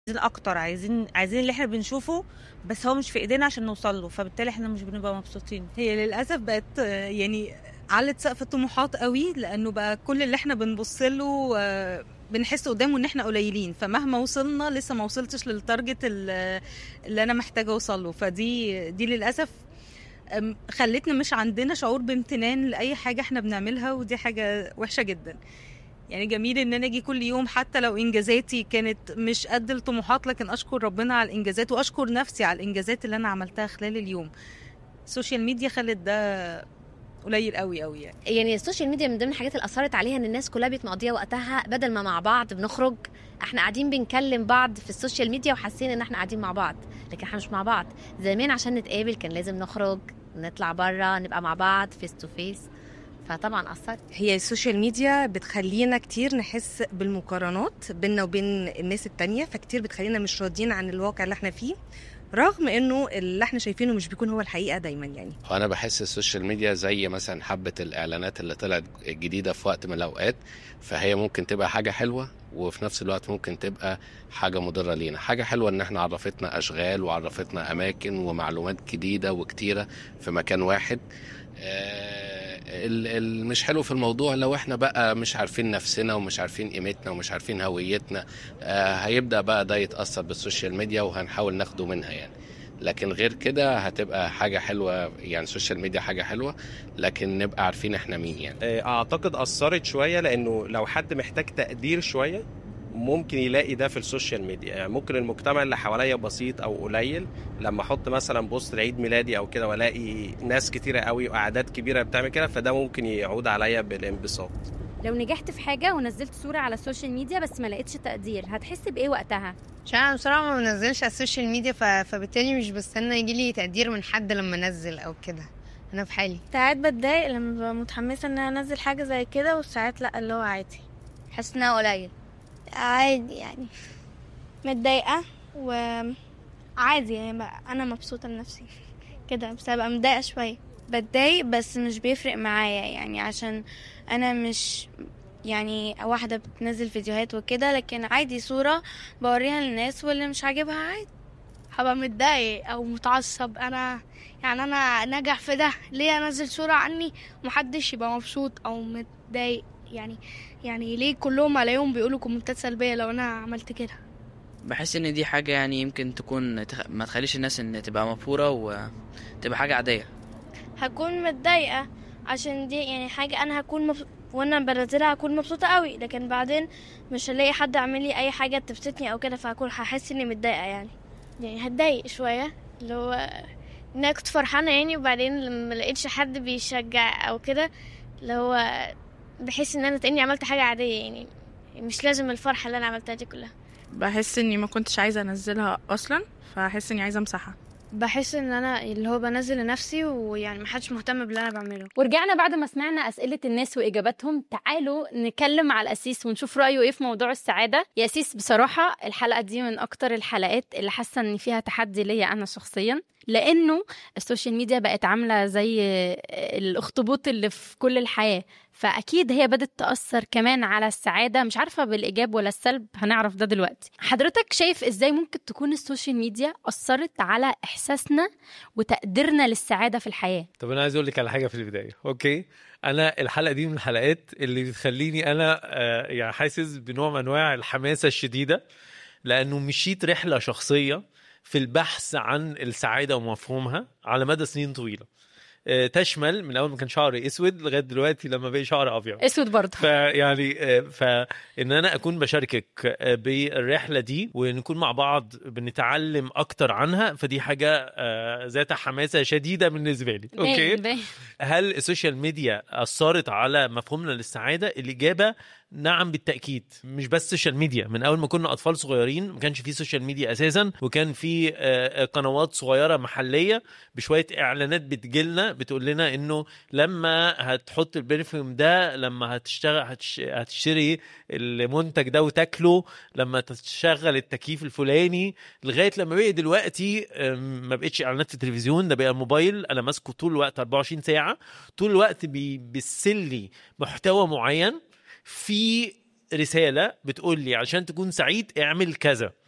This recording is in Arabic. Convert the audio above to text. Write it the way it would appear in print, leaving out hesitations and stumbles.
عايزين اكتر، عايزين اللي احنا بنشوفه، بس هو مش في ايدينا عشان نوصل له، فبالتالي احنا مش بنبقى مبسوطين. هي للاسف بقت يعني علت سقف الطموحات قوي، لانه بقى كل اللي احنا بنبص له بنحس قدامه ان احنا قليلين، فمهما وصلنا لسه ما وصلتش للتارجت اللي انا محتاجه اوصل له. فدي للاسف خلتنا مش عندنا شعور بامتنان لاي حاجه احنا بنعملها، ودي حاجه وحشه جدا. يعني جميل ان انا اجي كل يوم حتى لو انجازاتي كانت مش قد الطموحات، لكن اشكر ربنا على الانجازات واشكر نفسي على الانجازات اللي انا عملتها خلال اليوم. السوشيال ميديا خلت ده قليل قوي قوي يعني السوشيال ميديا من ضمن الحاجات اللي اثرت عليها ان الناس كلها بتقضيها وقتها، بدل ما مع بعض بنخرج احنا قاعدين بنكلم بعض في السوشيال ميديا وحاسين ان احنا قاعدين مع بعض، لكن احنا مش مع بعض. زمان عشان نتقابل كان لازم نخرج، نطلع بره، نبقى مع بعض فيس تو فيس، فطبعا أثرت. هي السوشيال ميديا بتخلينا كتير نحس بالمقارنات بيننا وبين الناس التانية، فكتير بتخلينا مش راضيين عن الواقع اللي احنا فيه، رغم انه اللي احنا شايفينه مش بيكون هو الحقيقة دايما. يعني انا بحس السوشيال ميديا زي مثلا حبة الاعلانات اللي طلعت جديدة في وقت من الاوقات، فهي ممكن تبقى حاجة حلوة وفي نفس الوقت ممكن تبقى حاجة مضرة لينا. حاجة حلوة ان احنا عرفتنا اشغال وعرفتنا اماكن ومعلومات جديدة وكتيرة في مكان واحد. مش حلو في الموضوع لو احنا بقى مش عارفين نفسنا ومش عارفين قيمتنا ومش عارفين هويتنا، هيبدأ بقى ده يتأثر بالسوشيال ميديا وهنحاول ناخده منها يعني. لكن غير كده هتبقى حاجة حلوة، يعني السوشيال ميديا حاجة حلوة لكن نبقى عارفين احنا مين يعني. اعتقد اثرت شوية، لانه لو حد محتاج تقدير شوية ممكن يلاقي ده في السوشيال ميديا. يعني ممكن المجتمع اللي حواليا بسيط او قليل، لما احط مثلا بوست لعيد ميلادي او كده والاقي ناس كتيرة قوي واعداد كبيرة بتعمل كده، فده ممكن يعود عليا بالانبساط. لو نجحت في حاجة ونزلت صورة على السوشيال ميديا بس ما لقيتش تقدير، هتحس بإيه وقتها؟ عشان انا بصراحة ما بنزلش على السوشيال ميديا، فبالتالي مش بستنى يجيلي تقدير من حد لما انزل او كده، انا في حالي. ساعات بتضايق لما ببقى متحمسة ان انا انزل حاجة زي كده، وساعات لا، اللي هو عادي، حس انها قليل. عادي يعني، متضايقة وعادي يعني، انا مبسوطة لنفسي كده، بس هبقى متضايقة شوية، بتضايق بس مش بيفرق معايا يعني، عشان انا مش يعني واحدة بتنزل فيديوهات وكده، لكن عادي صورة بوريها للناس واللي مش عاجبها عادي. هبقى متضايق او متعصب، انا يعني انا نجح في ده ليه انزل صورة عني ومحدش يبقى مبسوط او متضايق يعني ليه كلهم عليهم بيقولوا كومنتات سلبية لو انا عملت كده؟ بحس ان دي حاجة يعني يمكن تكون ما تخليش الناس ان تبقى مبهورة وتبقى حاجة عادية. هكون متضايقة عشان دي يعني حاجة انا هكون وانا بنزلها هكون مبسوطة قوي، لكن بعدين مش هلاقي حد عامل لي اي حاجة تبسطني او كده، هحس اني متضايقة يعني هتضايق شوية، اللي هو ان انا كنت فرحانة يعني، وبعدين لما لقيتش حد بيشجع او كده، اللي هو بحس ان انا تاني عملت حاجة عادية يعني، مش لازم الفرحة اللي انا عملتها دي كلها. بحس اني ما كنتش عايزة انزلها اصلا، فحس اني عايزة امسحها. بحس ان انا اللي هو بنزل لنفسي، ويعني محدش مهتم باللي انا بعمله. ورجعنا بعد ما سمعنا أسئلة الناس وإجاباتهم. تعالوا نكلم على الأسيس ونشوف رأيه إيه في موضوع السعادة. يا أسيس، بصراحة الحلقة دي من أكتر الحلقات اللي حاسة إن فيها تحدي ليا أنا شخصيا، لأنه السوشيال ميديا بقت عاملة زي الأخطبوط اللي في كل الحياة، فأكيد هي بدت تأثر كمان على السعادة. مش عارفة بالإيجاب ولا السلب، هنعرف ده دلوقتي. حضرتك شايف إزاي ممكن تكون السوشيال ميديا أثرت على إحساسنا وتقديرنا للسعادة في الحياة؟ طب أنا عايز أقول لك على حاجة في البداية. أوكي، أنا الحلقة دي من الحلقات اللي بتخليني أنا يعني حاسس بنوع من أنواع الحماسة الشديدة، لأنه مشيت رحلة شخصية في البحث عن السعادة ومفهومها على مدى سنين طويلة، تشمل من اول ما كان شعري اسود لغايه دلوقتي لما بقى شعري ابيض اسود برضه. فيعني فان انا اكون بشاركك بالرحله دي ونكون مع بعض بنتعلم اكتر عنها، فدي حاجه ذات حماسه شديده بالنسبه لي. اوكي، هل السوشيال ميديا اثرت على مفهومنا للسعاده؟ الاجابه نعم بالتأكيد. مش بس سوشيال ميديا، من أول ما كنا أطفال صغيرين ما كانش فيه سوشيال ميديا أساسا، وكان فيه قنوات صغيرة محلية بشوية إعلانات بتجيلنا بتقول لنا إنه لما هتحط البرفيوم ده، لما هتشتري المنتج ده وتاكله، لما تشغل التكييف الفلاني، لغاية لما بقى دلوقتي ما بقتش إعلانات في التلفزيون، ده بقى الموبايل أنا ماسكه طول الوقت 24 ساعة، طول الوقت بيسلي محتوى معين، في رسالة بتقول لي عشان تكون سعيد اعمل كذا.